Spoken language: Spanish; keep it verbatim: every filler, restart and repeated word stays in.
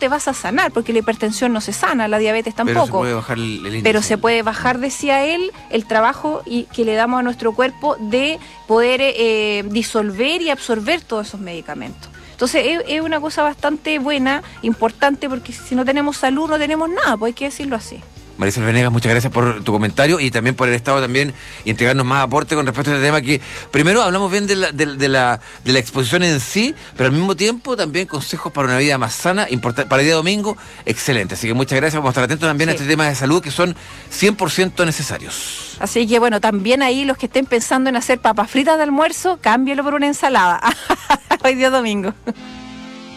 te vas a sanar, porque la hipertensión no se sana, la diabetes tampoco. Pero se puede bajar el, el índice. Pero se puede bajar, decía él, el trabajo y que le damos a nuestro cuerpo de poder eh, disolver y absorber todos esos medicamentos. Entonces es, es una cosa bastante buena, importante, porque si no tenemos salud no tenemos nada, pues hay que decirlo así. Marisol Venegas, muchas gracias por tu comentario y también por el Estado también y entregarnos más aporte con respecto a este tema que primero hablamos bien de la, de, de la, de la exposición en sí, pero al mismo tiempo también consejos para una vida más sana, importa, para el día domingo, excelente. Así que muchas gracias, vamos a estar atentos también sí. a este tema de salud que son cien por ciento necesarios. Así que bueno, también ahí los que estén pensando en hacer papas fritas de almuerzo, cámbielo por una ensalada. Hoy día domingo.